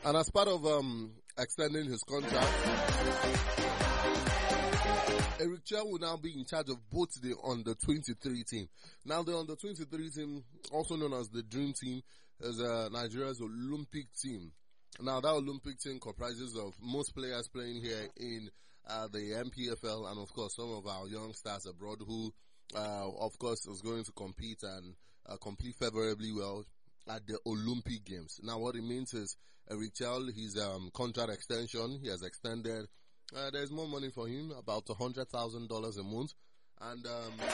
And as part of extending his contract, Eric Chell will now be in charge of both the under 23 team. Now the under 23 team, also known as the Dream Team, is Nigeria's Olympic team. Now that Olympic team comprises of most players playing here in the MPFL and of course some of our young stars abroad who of course is going to compete and compete favorably well at the Olympic Games. Now what it means is Eric Chell, his contract extension, he has extended. There's more money for him, about $100,000 a month. And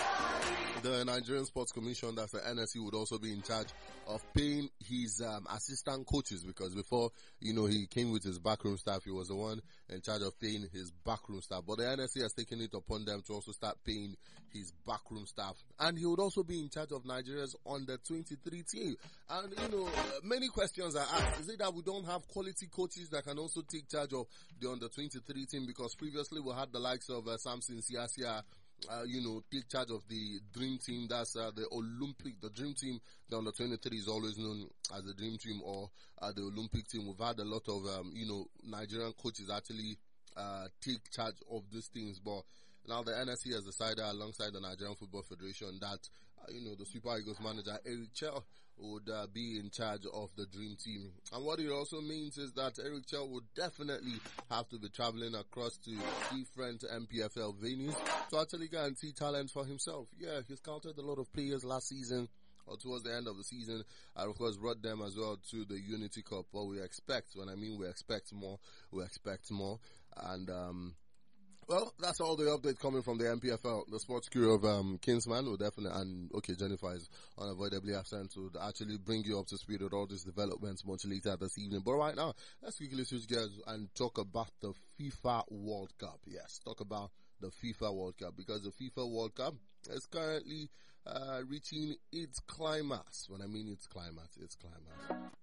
the Nigerian Sports Commission, that's the NSC, would also be in charge of paying his assistant coaches, because before, he came with his backroom staff. He was the one in charge of paying his backroom staff. But the NSC has taken it upon them to also start paying his backroom staff. And he would also be in charge of Nigeria's under 23 team. And, many questions are asked. Is it that we don't have quality coaches that can also take charge of the under 23 team? Because previously we had the likes of Samson Siasia, take charge of the Dream Team. That's the Dream Team. The under 23 is always known as the Dream Team or the Olympic team. We've had a lot of, Nigerian coaches actually take charge of these things, but now the NSC has decided, alongside the Nigerian Football Federation, that the Super Eagles manager Eric Chell would be in charge of the Dream Team. And what it also means is that Eric Chell would definitely have to be traveling across to different MPFL venues to actually guarantee talent for himself. Yeah, he scouted a lot of players last season, or towards the end of the season, and of course brought them as well to the Unity Cup. What we expect, we expect more, and well, that's all the update coming from the MPFL. The sports crew of Kingsman will definitely, and okay, Jennifer is unavoidably absent, to actually bring you up to speed with all these developments much later this evening. But right now, let's quickly switch gears and talk about the FIFA World Cup. Yes, talk about the FIFA World Cup, because the FIFA World Cup is currently reaching its climax. When I mean its climax,